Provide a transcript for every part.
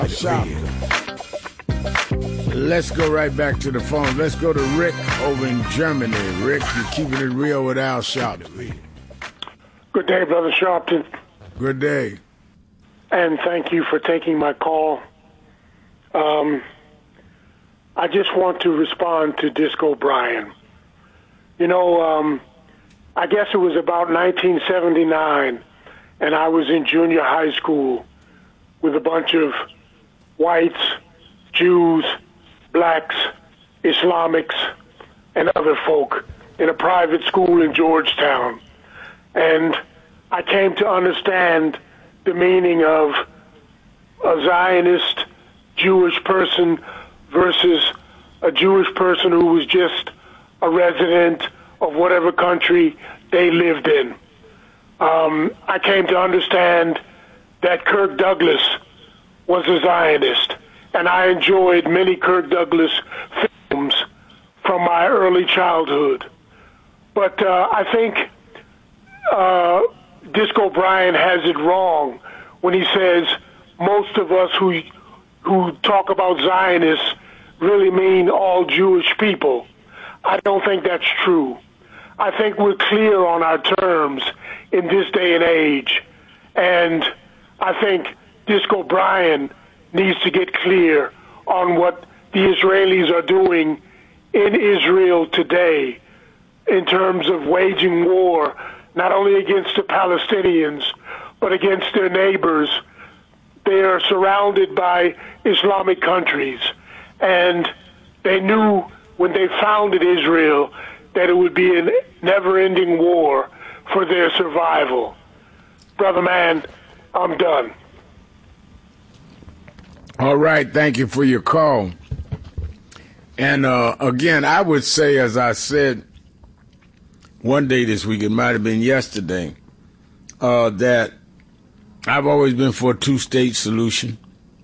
Shop. Let's go right back to the phone. Let's go to Rick over in Germany. Rick, you're keeping it real with Al Sharpton. Good day, Brother Sharpton. Good day. And thank you for taking my call. I just want to respond to Disco Brian. You know, I guess it was about 1979, and I was in junior high school with a bunch of whites, Jews, blacks, Islamics, and other folk in a private school in Georgetown. And I came to understand the meaning of a Zionist Jewish person versus a Jewish person who was just a resident of whatever country they lived in. I came to understand that Kirk Douglas was a Zionist, and I enjoyed many Kirk Douglas films from my early childhood. But I think Disco Brian has it wrong when he says most of us who talk about Zionists really mean all Jewish people. I don't think that's true. I think we're clear on our terms in this day and age, and I think Disco Brian needs to get clear on what the Israelis are doing in Israel today in terms of waging war, not only against the Palestinians, but against their neighbors. They are surrounded by Islamic countries, and they knew when they founded Israel that it would be a never-ending war for their survival. Brother man, I'm done. All right, thank you for your call. And again, I would say, as I said one day this week, it might have been yesterday, that I've always been for a two-state solution.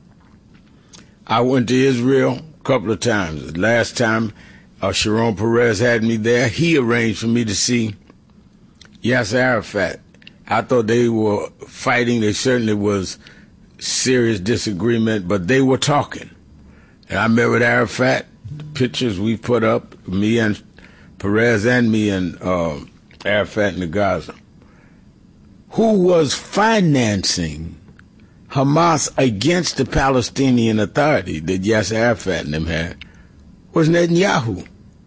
I went to Israel a couple of times. Last time, Sharon Peres had me there. He arranged for me to see Yasser Arafat. I thought they were fighting. There certainly was serious disagreement, but they were talking. And I met with Arafat. The pictures we put up, me and Peres and me and Arafat in the Gaza. Who was financing Hamas against the Palestinian Authority that Yasser Arafat and them had was Netanyahu.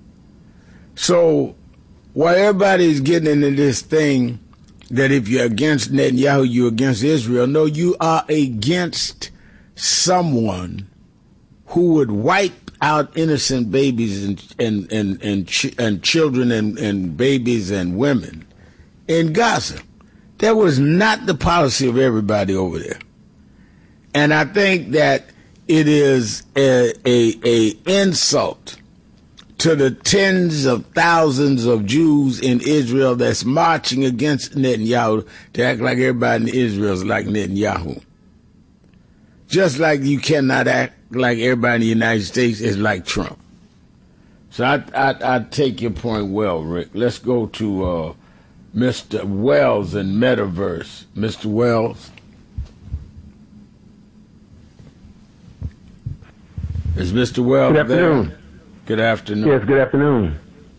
So while everybody's getting into this thing that if you're against Netanyahu, you're against Israel, no, you are against someone who would wipe out innocent babies and children and babies and women in Gaza. That was not the policy of everybody over there. And I think that it is a insult to the tens of thousands of Jews in Israel that's marching against Netanyahu to act like everybody in Israel is like Netanyahu. Just like you cannot act like everybody in the United States is like Trump. So I take your point well, Rick. Let's go to Mr. Wells in Metaverse. Mr. Wells. Is Mr. Wells there? Good afternoon. Good afternoon. Yes, good afternoon.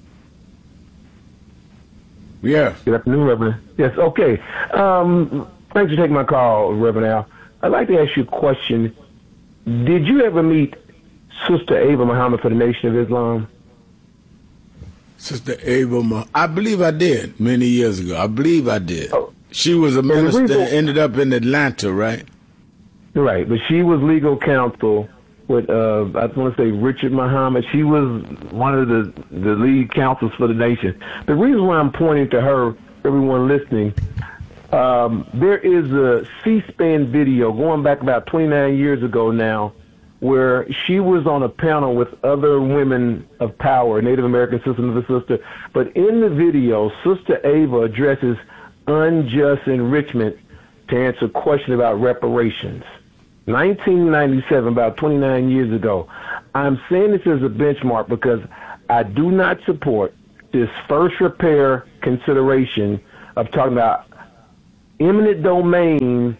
Yeah. Good afternoon, Reverend. Yes, okay. Thanks for taking my call, Reverend Al. I'd like to ask you a question. Did you ever meet Sister Ava Muhammad for the Nation of Islam? Sister Ava, I believe I did many years ago. I believe I did. Oh. She was a minister, ended up in Atlanta, right? Right, but she was legal counsel with, I want to say Richard Muhammad. She was one of the lead counsels for the nation. The reason why I'm pointing to her, everyone listening, there is a C-SPAN video going back about 29 years ago now, where she was on a panel with other women of power, Native American sister and sister. But in the video, Sister Ava addresses unjust enrichment to answer a question about reparations. 1997, about 29 years ago. I'm saying this as a benchmark because I do not support this first repair consideration of talking about eminent domain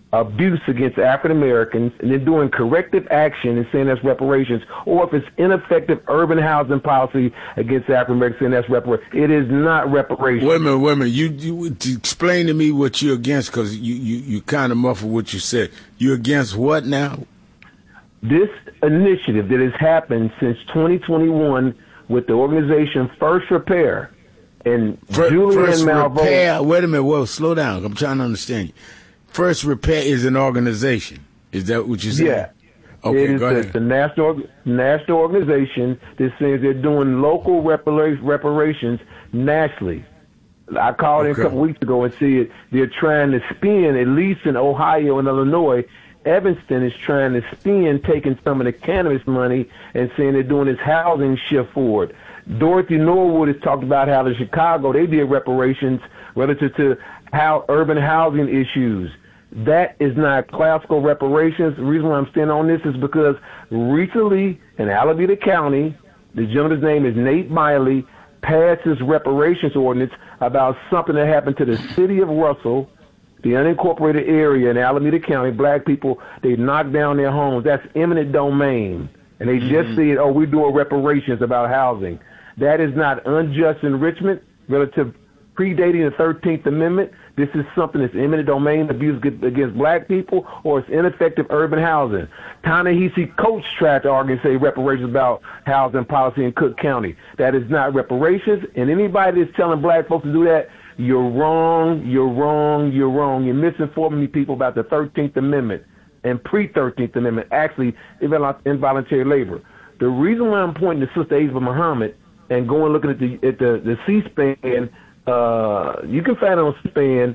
abuse against African Americans and then doing corrective action and saying that's reparations, or if it's ineffective urban housing policy against African Americans saying that's reparations. It is not reparations. Wait a minute. You explain to me what you're against, because you kind of muffled what you said. You're against what now? This initiative that has happened since 2021 with the organization First Repair and Julian Malveaux. Wait a minute. Whoa, slow down. I'm trying to understand you. First Repair is an organization. Is that what you said? Yeah. Okay, go ahead. It's a national organization that says they're doing local reparations nationally. I called in a couple weeks ago and said they're trying to spin, at least in Ohio and Illinois, Evanston is trying to spin taking some of the cannabis money and saying they're doing this housing shift forward. Dorothy Norwood has talked about how in Chicago they did reparations relative to how urban housing issues. That is not classical reparations. The reason why I'm standing on this is because recently in Alameda County, the gentleman's name is Nate Miley, passed his reparations ordinance about something that happened to the city of Russell, the unincorporated area in Alameda County. Black people, they knocked down their homes. That's eminent domain. And they just said, oh, we're doing reparations about housing. That is not unjust enrichment relative predating the 13th Amendment. This is something that's eminent domain abuse against black people, or it's ineffective urban housing. Ta-Nehisi Coates tried to argue and say reparations about housing policy in Cook County. That is not reparations, and anybody that's telling black folks to do that, you're wrong, you're wrong, you're wrong. You're misinforming me people about the 13th Amendment and pre-13th Amendment, actually involuntary labor. The reason why I'm pointing to Sister Ava Muhammad and going looking at the C-SPAN, you can find it on C-SPAN.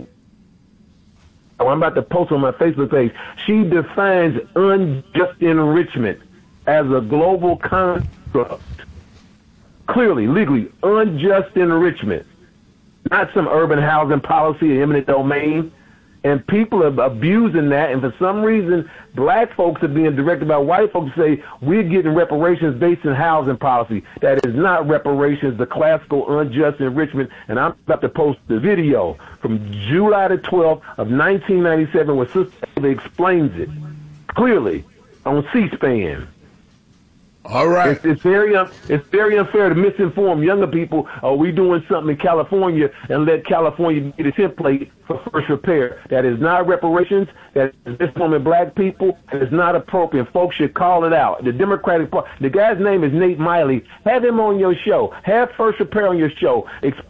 I'm about to post on my Facebook page. She defines unjust enrichment as a global construct. Clearly, legally, unjust enrichment. Not some urban housing policy, eminent domain. And people are abusing that, and for some reason, black folks are being directed by white folks to say, we're getting reparations based on housing policy. That is not reparations, the classical unjust enrichment, and I'm about to post the video from July the 12th of 1997 where Sister Ava explains it clearly on C-SPAN. All right. It's very unfair to misinform younger people. Oh, we doing something in California and let California be the template for First Repair. That is not reparations. That is misinforming black people, and it's not appropriate. Folks should call it out. The Democratic Party. The guy's name is Nate Miley. Have him on your show. Have First Repair on your show.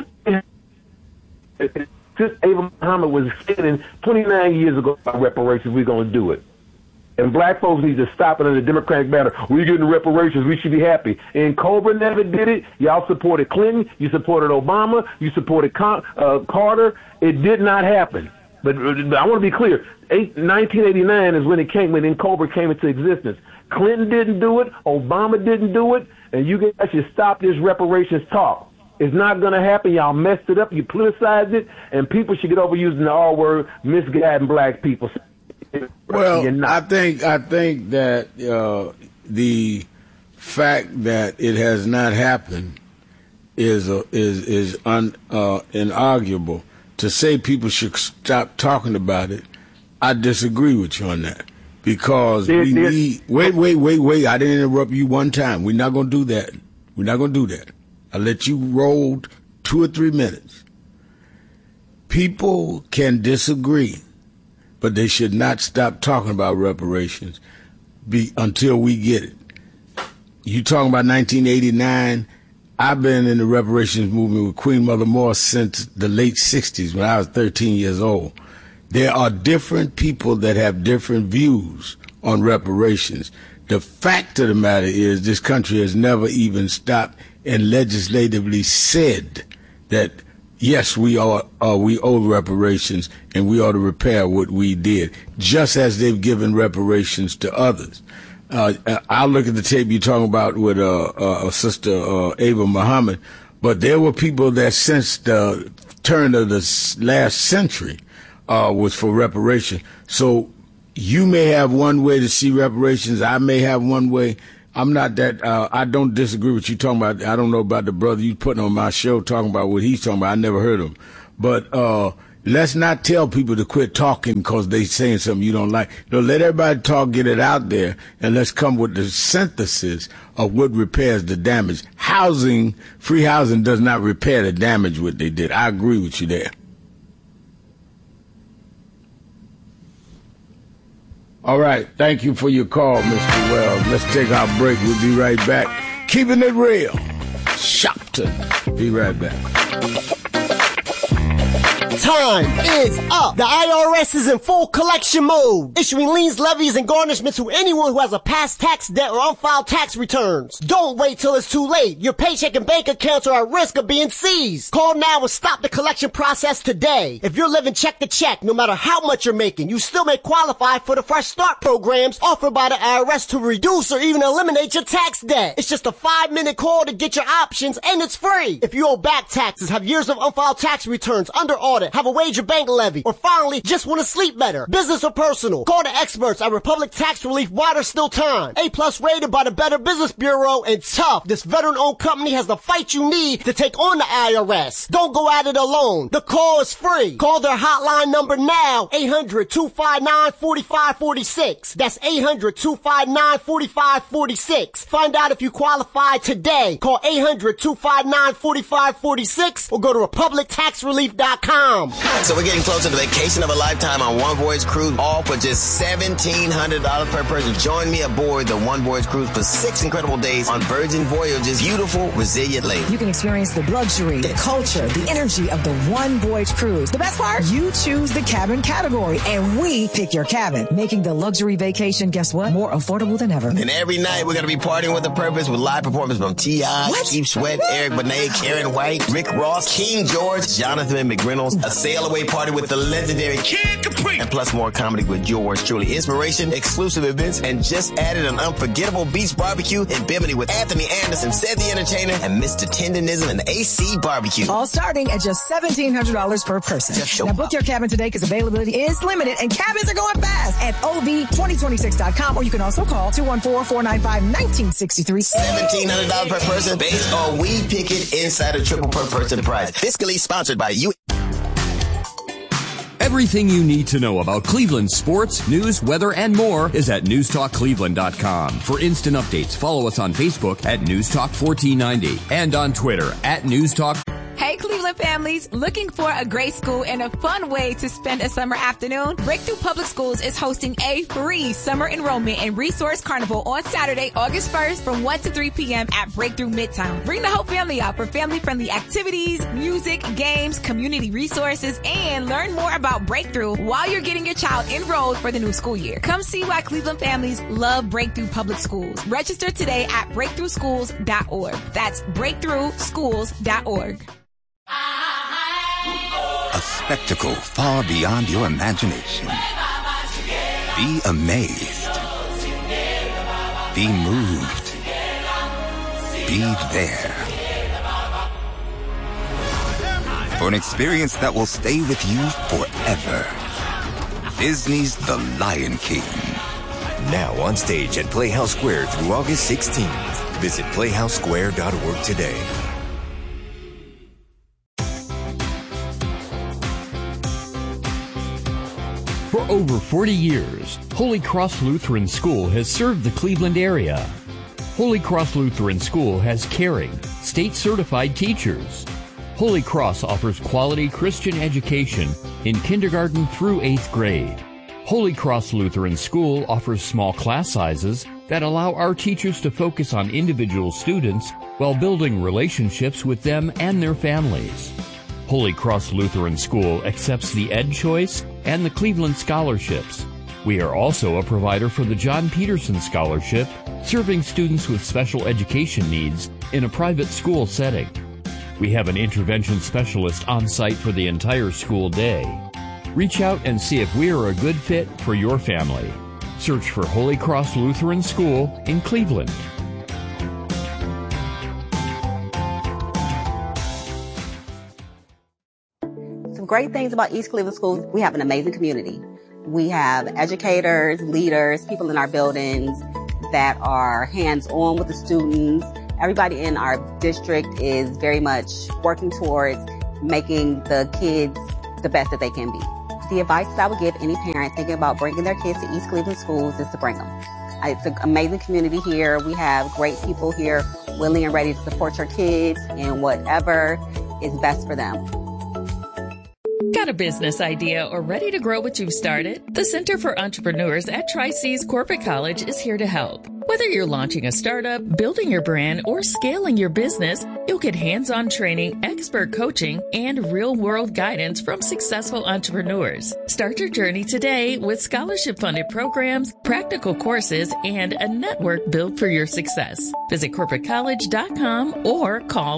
Sister Ava Muhammad was saying 29 years ago about reparations. We're going to do it. And black folks need to stop it under the Democratic banner. We're getting reparations. We should be happy. And Cobra never did it. Y'all supported Clinton. You supported Obama. You supported Carter. It did not happen. But I want to be clear. 1989 is when Cobra came into existence. Clinton didn't do it. Obama didn't do it. And you guys should stop this reparations talk. It's not going to happen. Y'all messed it up. You politicized it. And people should get over using the R word, misguiding black people. Well, I think that the fact that it has not happened is inarguable. To say people should stop talking about it, I disagree with you on that, because we need. Wait! I didn't interrupt you one time. We're not going to do that. We're not going to do that. I let you roll 2 or 3 minutes. People can disagree, but they should not stop talking about reparations until we get it. You talking about 1989? I've been in the reparations movement with Queen Mother Moore since the late 60s when I was 13 years old. There are different people that have different views on reparations. The fact of the matter is this country has never even stopped and legislatively said that, yes, we owe reparations and we ought to repair what we did, just as they've given reparations to others. I'll look at the tape you're talking about with Sister Ava Muhammad, but there were people that since the turn of the last century was for reparations. So you may have one way to see reparations. I may have one way. I'm not that, I don't disagree with you talking about. I don't know about the brother you putting on my show talking about what he's talking about. I never heard him. But Let's not tell people to quit talking because they saying something you don't like. No, let everybody talk, get it out there, and let's come with the synthesis of what repairs the damage. Housing, free housing does not repair the damage what they did. I agree with you there. All right. Thank you for your call, Mr. Wells. Let's take our break. We'll be right back. Keeping it real. Shopton. Be right back. Time is up. The IRS is in full collection mode, issuing liens, levies, and garnishments to anyone who has a past tax debt or unfiled tax returns. Don't wait till it's too late. Your paycheck and bank accounts are at risk of being seized. Call now and stop the collection process today. If you're living check to check, no matter how much you're making, you still may qualify for the Fresh Start programs offered by the IRS to reduce or even eliminate your tax debt. It's just a 5-minute call to get your options, and it's free. If you owe back taxes, have years of unfiled tax returns under audit, have a wage or bank levy, or finally just want to sleep better, business or personal, call the experts at Republic Tax Relief while there's still time. A+ rated by the Better Business Bureau, and tough. This veteran-owned company has the fight you need to take on the IRS. Don't go at it alone. The call is free. Call their hotline number now, 800-259-4546. That's 800-259-4546. Find out if you qualify today. Call 800-259-4546 or go to republictaxrelief.com. So we're getting closer to the vacation of a lifetime on One Voyage Cruise, all for just $1,700 per person. Join me aboard the One Voyage Cruise for 6 incredible days on Virgin Voyage's beautiful, resilient lake. You can experience the luxury, the culture, the energy of the One Voyage Cruise. The best part? You choose the cabin category, and we pick your cabin, making the luxury vacation, guess what? More affordable than ever. And every night we're going to be partying with a purpose with live performances from T.I., Keith Sweat, Eric Benet, Karen White, Rick Ross, King George, Jonathan McReynolds, a sail away party with the legendary Kid Capri, and plus more comedy with yours truly. Inspiration, exclusive events, and just added an unforgettable beach barbecue in Bimini with Anthony Anderson, Seth the Entertainer, and Mr. Tendonism and AC Barbecue. All starting at just $1,700 per person. Now book your cabin today because availability is limited and cabins are going fast at OV2026.com, or you can also call 214-495-1963. $1,700 per person based on We Pick It Insider Triple per person price. Fiscally sponsored by you. Everything you need to know about Cleveland sports, news, weather, and more is at newstalkcleveland.com. For instant updates, follow us on Facebook at newstalk1490 and on Twitter at newstalk. Hey, Cleveland families, looking for a great school and a fun way to spend a summer afternoon? Breakthrough Public Schools is hosting a free summer enrollment and resource carnival on Saturday, August 1st from 1 to 3 p.m. at Breakthrough Midtown. Bring the whole family out for family-friendly activities, music, games, community resources, and learn more about Breakthrough while you're getting your child enrolled for the new school year. Come see why Cleveland families love Breakthrough Public Schools. Register today at breakthroughschools.org. That's breakthroughschools.org. A spectacle far beyond your imagination. Be amazed. Be moved. Be there. For an experience that will stay with you forever. Disney's The Lion King. Now on stage at Playhouse Square through August 16th. Visit playhousesquare.org today. For over 40 years, Holy Cross Lutheran School has served the Cleveland area. Holy Cross Lutheran School has caring, state-certified teachers. Holy Cross offers quality Christian education in kindergarten through 8th grade. Holy Cross Lutheran School offers small class sizes that allow our teachers to focus on individual students while building relationships with them and their families. Holy Cross Lutheran School accepts the Ed Choice and the Cleveland Scholarships. We are also a provider for the John Peterson Scholarship, serving students with special education needs in a private school setting. We have an intervention specialist on site for the entire school day. Reach out and see if we are a good fit for your family. Search for Holy Cross Lutheran School in Cleveland. Some great things about East Cleveland Schools, we have an amazing community. We have educators, leaders, people in our buildings that are hands-on with the students. Everybody in our district is very much working towards making the kids the best that they can be. The advice that I would give any parent thinking about bringing their kids to East Cleveland schools is to bring them. It's an amazing community here. We have great people here willing and ready to support your kids in whatever is best for them. Got a business idea or ready to grow what you've started? The Center for Entrepreneurs at Tri-C's Corporate College is here to help. Whether you're launching a startup, building your brand, or scaling your business, you'll get hands-on training, expert coaching, and real-world guidance from successful entrepreneurs. Start your journey today with scholarship-funded programs, practical courses, and a network built for your success. Visit corporatecollege.com or call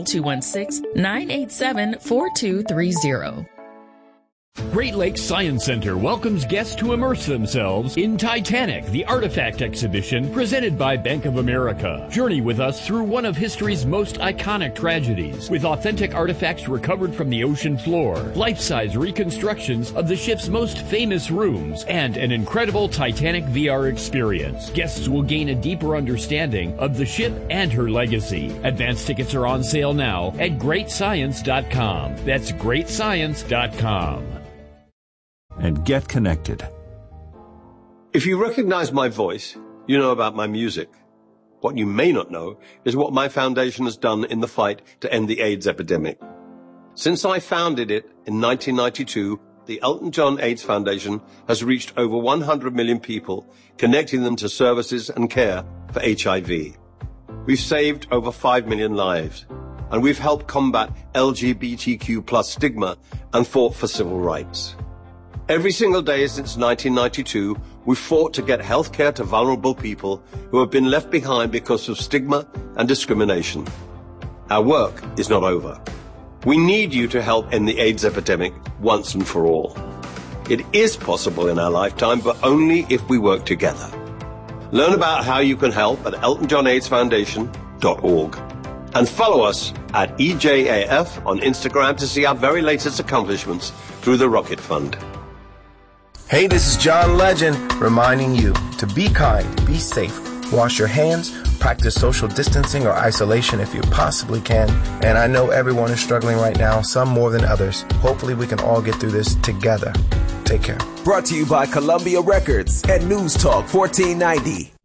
216-987-4230. Great Lakes Science Center welcomes guests to immerse themselves in Titanic, the Artifact Exhibition presented by Bank of America. Journey with us through one of history's most iconic tragedies with authentic artifacts recovered from the ocean floor, life-size reconstructions of the ship's most famous rooms, and an incredible Titanic VR experience. Guests will gain a deeper understanding of the ship and her legacy. Advance tickets are on sale now at greatscience.com. That's greatscience.com. And get connected. If you recognize my voice, you know about my music. What you may not know is what my foundation has done in the fight to end the AIDS epidemic. Since I founded it in 1992, the Elton John AIDS Foundation has reached over 100 million people, connecting them to services and care for HIV. We've saved over 5 million lives, and we've helped combat LGBTQ+ stigma and fought for civil rights. Every single day since 1992, we've fought to get health care to vulnerable people who have been left behind because of stigma and discrimination. Our work is not over. We need you to help end the AIDS epidemic once and for all. It is possible in our lifetime, but only if we work together. Learn about how you can help at eltonjohnaidsfoundation.org. And follow us at EJAF on Instagram to see our very latest accomplishments through the Rocket Fund. Hey, this is John Legend reminding you to be kind, be safe, wash your hands, practice social distancing or isolation if you possibly can. And I know everyone is struggling right now, some more than others. Hopefully we can all get through this together. Take care. Brought to you by Columbia Records and News Talk 1490.